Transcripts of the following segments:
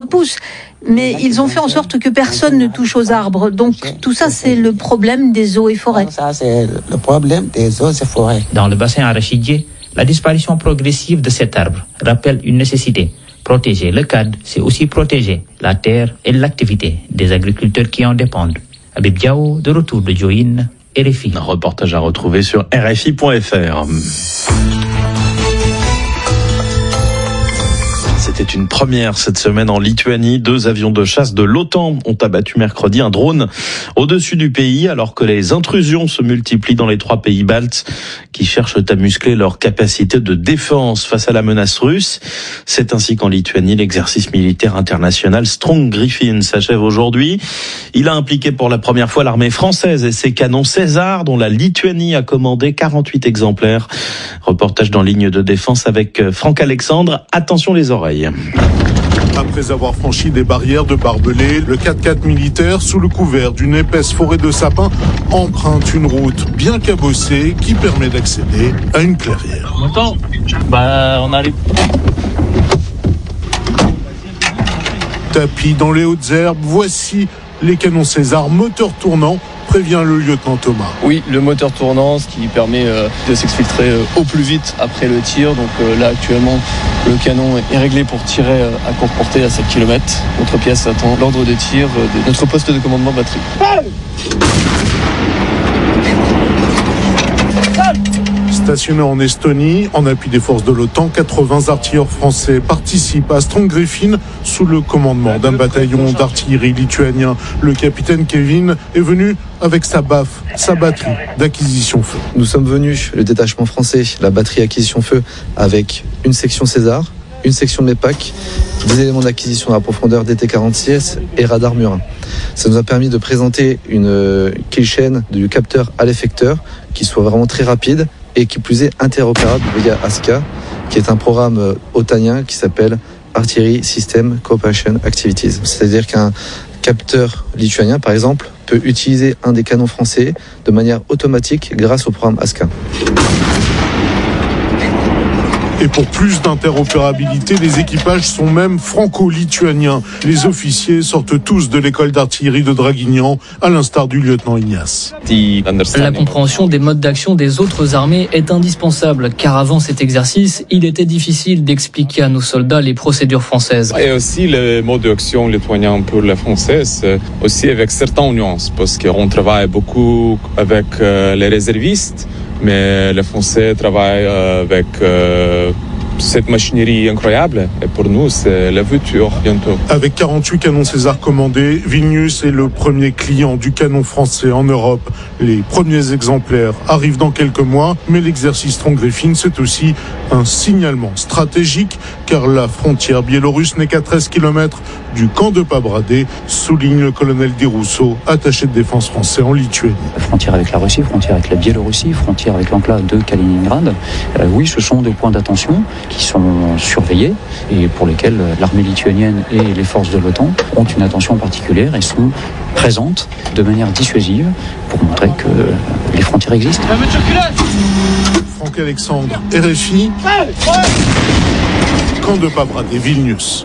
pousse. Mais ils ont fait en sorte que personne ne touche aux arbres. Donc tout ça, c'est le problème des eaux et forêts. Ça, c'est le problème des eaux et forêts. Dans le bassin arachidier, la disparition progressive de cet arbre rappelle une nécessité. Protéger le cadre, c'est aussi protéger la terre et l'activité des agriculteurs qui en dépendent. Habib Diao, de retour de Diohine, RFI. Un reportage à retrouver sur RFI.fr. C'était une première cette semaine en Lituanie. 2 avions de chasse de l'OTAN ont abattu mercredi un drone au-dessus du pays, alors que les intrusions se multiplient dans les 3 pays baltes qui cherchent à muscler leur capacité de défense face à la menace russe. C'est ainsi qu'en Lituanie, l'exercice militaire international Strong Griffin s'achève aujourd'hui. Il a impliqué pour la première fois l'armée française et ses canons César, dont la Lituanie a commandé 48 exemplaires. Reportage dans Ligne de défense avec Franck Alexandre. Attention les oreilles. Après avoir franchi des barrières de barbelés, le 4x4 militaire, sous le couvert d'une épaisse forêt de sapins, emprunte une route bien cabossée qui permet d'accéder à une clairière. On arrive. Tapis dans les hautes herbes, voici les canons César, moteur tournant, prévient le lieutenant Thomas. Oui, le moteur tournant, ce qui permet de s'exfiltrer au plus vite après le tir. Donc là, actuellement, le canon est réglé pour tirer à courte portée à 7 km. Notre pièce attend l'ordre de tir de notre poste de commandement batterie. Stationné en Estonie, en appui des forces de l'OTAN, 80 artilleurs français participent à Strong Griffin sous le commandement d'un bataillon d'artillerie lituanien. Le capitaine Kevin est venu avec sa BAF, sa batterie d'acquisition feu. Nous sommes venus, le détachement français, la batterie acquisition feu, avec une section César, une section MEPAC, des éléments d'acquisition à la profondeur DT-46 et radar Murin. Ça nous a permis de présenter une kill chain du capteur à l'effecteur qui soit vraiment très rapide et qui plus est interopérable via ASCA, qui est un programme otanien qui s'appelle Artillery System Cooperation Activities. C'est-à-dire qu'un capteur lituanien, par exemple, peut utiliser un des canons français de manière automatique grâce au programme ASCA. Et pour plus d'interopérabilité, les équipages sont même franco-lituaniens. Les officiers sortent tous de l'école d'artillerie de Draguignan, à l'instar du lieutenant Ignace. La compréhension des modes d'action des autres armées est indispensable, car avant cet exercice, il était difficile d'expliquer à nos soldats les procédures françaises. Et aussi le mode d'action lituanien pour la française, aussi avec certaines nuances, parce qu'on travaille beaucoup avec les réservistes, mais les Français travaillent avec cette machinerie incroyable. Et pour nous, c'est la future bientôt. Avec 48 canons César commandés, Vilnius est le premier client du canon français en Europe. Les premiers exemplaires arrivent dans quelques mois, mais l'exercice Strong Griffin, c'est aussi un signalement stratégique, car la frontière biélorusse n'est qu'à 13 km du camp de Pabradé, souligne le colonel Di Russo, attaché de défense français en Lituanie. Frontière avec la Russie, frontière avec la Biélorussie, frontière avec l'enclave de Kaliningrad. Oui, ce sont des points d'attention qui sont surveillés et pour lesquels l'armée lituanienne et les forces de l'OTAN ont une attention particulière et sont présentes de manière dissuasive pour montrer que les frontières existent. Franck Alexandre, RFI, camp de Pabradé, Vilnius.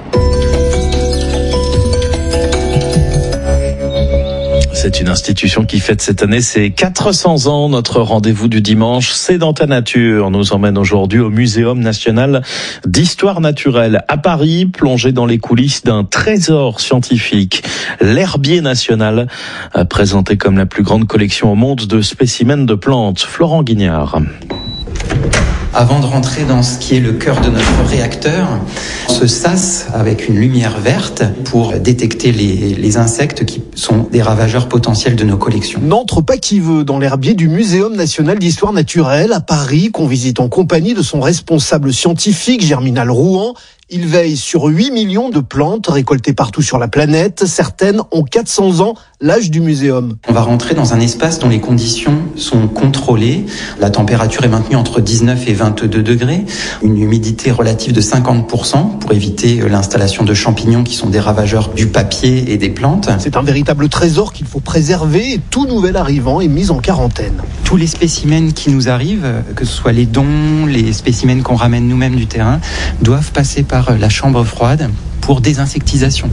C'est une institution qui fête cette année ses 400 ans. Notre rendez-vous du dimanche, c'est dans ta nature. Nous emmène aujourd'hui au Muséum national d'histoire naturelle à Paris, plongé dans les coulisses d'un trésor scientifique. L'herbier national, présenté comme la plus grande collection au monde de spécimens de plantes. Florent Guignard. Avant de rentrer dans ce qui est le cœur de notre réacteur, on se sasse avec une lumière verte pour détecter les insectes qui sont des ravageurs potentiels de nos collections. N'entre pas qui veut dans l'herbier du Muséum national d'histoire naturelle à Paris, qu'on visite en compagnie de son responsable scientifique, Germinal Rouen. Il veille sur 8 millions de plantes récoltées partout sur la planète. Certaines ont 400 ans, l'âge du muséum. On va rentrer dans un espace dont les conditions sont contrôlées. La température est maintenue entre 19 et 22 degrés. Une humidité relative de 50% pour éviter l'installation de champignons qui sont des ravageurs du papier et des plantes. C'est un véritable trésor qu'il faut préserver et tout nouvel arrivant est mis en quarantaine. Tous les spécimens qui nous arrivent, que ce soit les dons, les spécimens qu'on ramène nous-mêmes du terrain, doivent passer par la chambre froide pour désinsectisation.